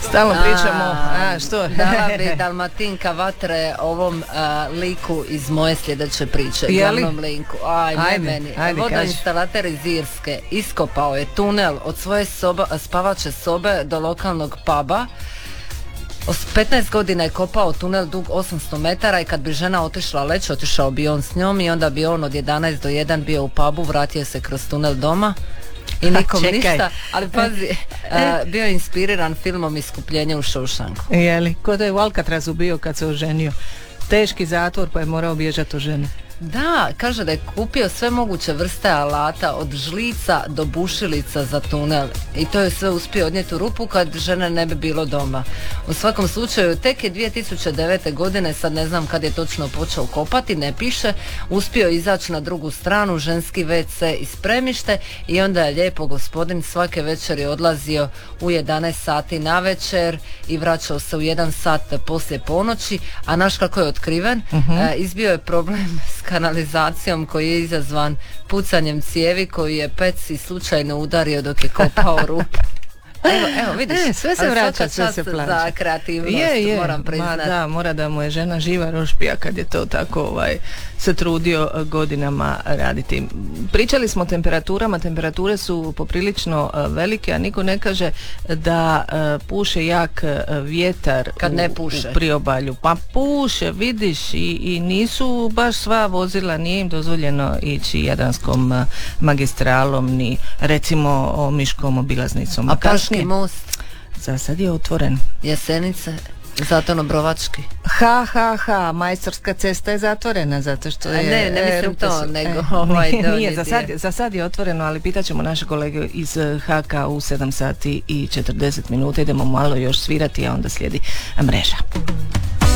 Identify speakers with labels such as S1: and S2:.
S1: Stalno pričamo, što?
S2: Dala bi Dalmatinka vatre ovom liku iz moje sljedeće priče, glavnom linku. Ajde, vodoinstalater iz Irske iskopao je tunel od svoje spavače sobe do lokalnog puba. 15 godina je kopao tunel dug 800 metara i kad bi žena otišla leći, otišao bi on s njom i onda bi on od 11 do 1 bio u pubu, vratio se kroz tunel doma i nikom ništa, ali pazi, bio je inspiriran filmom Iskupljenje u Shawshanku.
S1: Jeli, ko da je u Alcatrazu bio kad se oženio. Teški zatvor pa je morao bježati od žene.
S2: Da, kaže da je kupio sve moguće vrste alata od žlica do bušilica za tunel i to je sve uspio odnijeti u rupu kad žene ne bi bilo doma. U svakom slučaju tek je 2009. godine, sad ne znam kad je točno počeo kopati, ne piše, uspio izaći na drugu stranu, ženski WC i spremište i onda je lijepo gospodin svake večeri odlazio u 11 sati na večer i vraćao se u 1 sat poslije ponoći, a naš kako je otkriven, izbio je problem s kanalizacijom koji je izazvan pucanjem cijevi koji je Peci slučajno udario dok je kopao rupu. Evo vidiš,
S1: sve se vraća, sve se plaća.
S2: Za kreativnost, moram priznati.
S1: Da, mora da mu je žena živa rošpija kad je to tako se trudio godinama raditi. Pričali smo o temperaturama, temperature su poprilično velike, a niko ne kaže da puše jak vjetar
S2: kad ne puše
S1: u priobalju. Pa puše, vidiš, i nisu baš sva vozila, nije im dozvoljeno ići Jadranskom magistralom ni recimo Omiškom obilaznicom.
S2: A Paški most
S1: za sad je otvoren.
S2: Jesenice, Zatono-Brovački.
S1: Majstorska cesta je zatvorena zato što je...
S2: Ne mislim to, nego
S1: nije, za sad je otvoreno, ali pitaćemo naše kolege iz HK u 7 sati i 40 minuta. Idemo malo još svirati, a onda slijedi mreža.